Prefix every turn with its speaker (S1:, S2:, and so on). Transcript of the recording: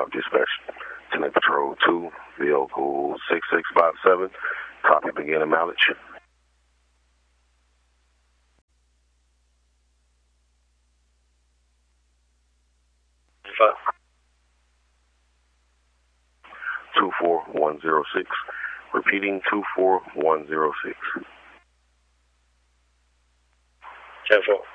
S1: Dispatch. Lieutenant Patrol 2, vehicle 6657. Copy, beginning mileage.
S2: Five.
S1: 24106. Repeating 24106.
S2: 10-4.